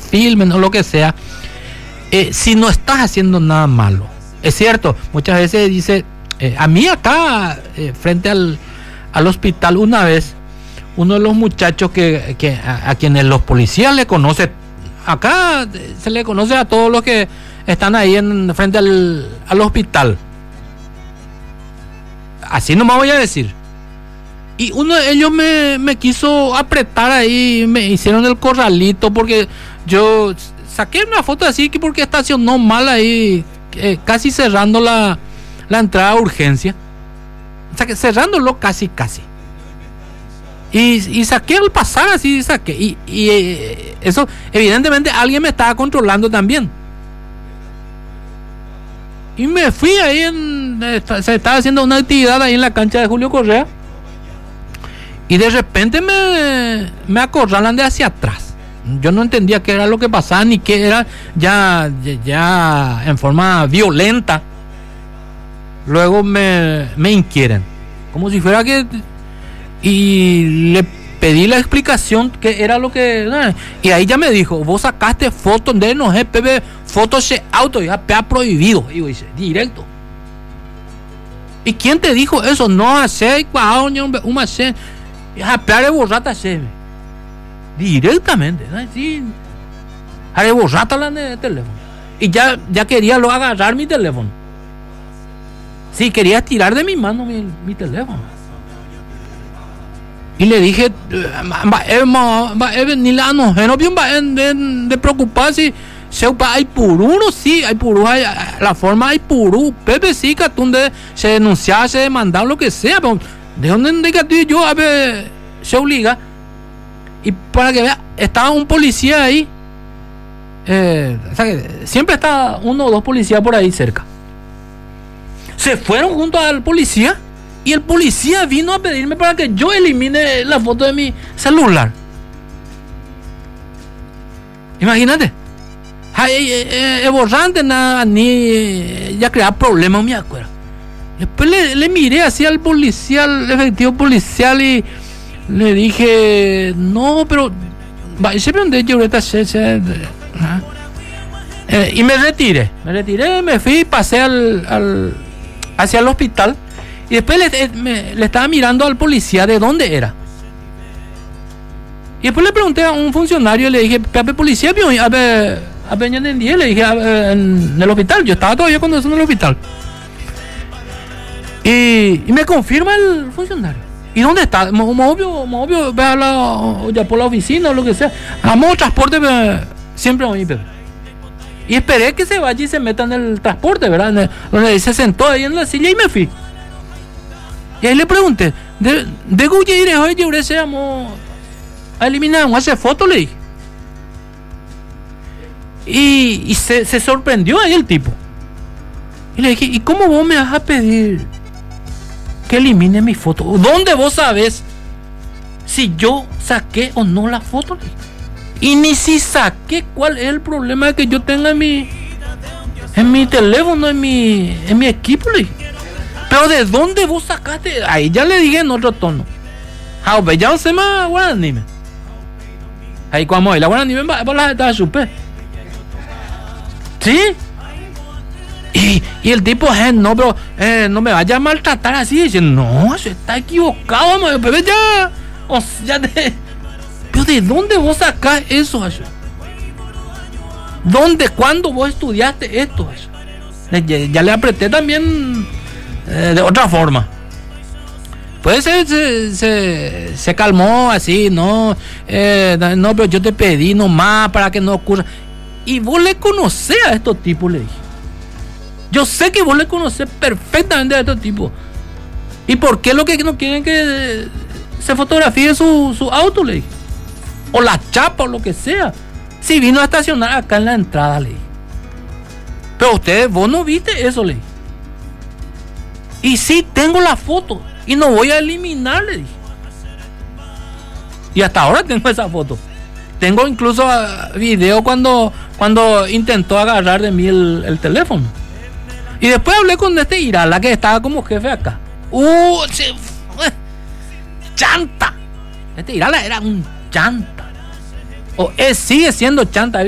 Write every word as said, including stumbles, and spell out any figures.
filmen o lo que sea, eh, si no estás haciendo nada malo. Es cierto, muchas veces dice, eh, a mí acá, eh, frente al, al hospital, una vez, uno de los muchachos que, que a, a quienes los policías le conocen, acá se le conoce a todos los que están ahí en frente al, al hospital. Así no me voy a decir. Y uno de ellos me, me quiso apretar ahí, me hicieron el corralito porque yo saqué una foto así que porque estacionó mal ahí, eh, casi cerrando la, la entrada de urgencia. O sea, que cerrándolo casi, casi. Y, y saqué al pasar así, saqué. Y, y eh, eso, evidentemente, alguien me estaba controlando también. Y me fui ahí, en, se estaba haciendo una actividad ahí en la cancha de Julio Correa. Y de repente me, me acorralan de hacia atrás. Yo no entendía qué era lo que pasaba, ni qué era, ya, ya, ya en forma violenta. Luego me, me inquieren. Como si fuera que... Y le pedí la explicación qué era lo que... Y ahí ya me dijo, vos sacaste fotos de no G P B, fotos de auto, ya P A prohibido. Y yo dice, directo. ¿Y quién te dijo eso? No hace, un hace... A de borrata se directamente, ¿no? Sí, a de borrata la de teléfono. Y ya, ya quería lo agarrar mi teléfono. Sí, quería tirar de mi mano mi, mi teléfono. Y le dije, ni la no, no de, de preocuparse. Se hay purú, sí, hay purú, hay, la forma hay purú. Pepe sí, que tú se denunciar, se demandar, lo que sea, pero ¿de dónde negativo yo a ver se obliga? Y para que vea, estaba un policía ahí. Eh, o sea que siempre está uno o dos policías por ahí cerca. Se fueron junto al policía y el policía vino a pedirme para que yo elimine la foto de mi celular. Imagínate. Es borrante, nada, ni ya crear problemas, me acuerdo. Después le, le miré así al policía, al efectivo policial, y le dije, no, pero siempre donde yo ahorita se, se, eh, y me retiré, me retiré, me fui, pasé al, al hacia el hospital, y después le, me, le estaba mirando al policía de dónde era. Y después le pregunté a un funcionario, le dije, Pepe policía, a ver, a ver, ya entendí, le dije, en, en el hospital, yo estaba todavía cuando estaba en el hospital. Y, y me confirma el funcionario. ¿Y dónde está? Mo obvio, mo obvio, ve a la, ya por la oficina o lo que sea. A modo transporte, me, siempre a mí, Pepe. Y esperé que se vaya y se meta en el transporte, ¿verdad? En el, donde se sentó ahí en la silla y me fui. Y ahí le pregunté, ¿de, de Guyire hoy yo se llamó a eliminar un hace foto? Le dije. Y, y se, se sorprendió ahí el tipo. Y le dije, ¿y cómo vos me vas a pedir que elimine mi foto? ¿Dónde vos sabés si yo saqué o no la foto? Y ni si saqué, ¿cuál es el problema que yo tenga en mi en mi teléfono, en mi en mi equipo? Pero ¿de dónde vos sacaste? Ahí ya le dije en otro tono. Ah, ya no se me guaranime. Ahí cuando la guaranime va la está supe. ¿Sí? Y, y el tipo, eh, no, pero eh, no me vaya a maltratar así. Dice, no, se está equivocado, man, pero ya, o sea, de, pero ¿de dónde vos sacás eso? Eso? ¿Dónde, cuándo vos estudiaste esto? Eso? Ya, ya le apreté también eh, de otra forma. Pues se, se, se, se calmó así, no, eh, no, pero yo te pedí nomás para que no ocurra. Y vos le conocés a estos tipos, le dije. Yo sé que vos le conocés perfectamente a estos tipos. ¿Y por qué lo que no quieren que se fotografíe su, su auto, le dije? O la chapa o lo que sea. Si vino a estacionar acá en la entrada, le dije. Pero ustedes, vos no viste eso, le dije. Y sí, tengo la foto. Y no voy a eliminar, le dije. Y hasta ahora tengo esa foto. Tengo incluso uh, video cuando, cuando intentó agarrar de mí el, el teléfono. Y después hablé con este Irala que estaba como jefe acá. ¡Uh! Se, uh, ¡Chanta! Este Irala era un chanta. O es, sigue siendo chanta.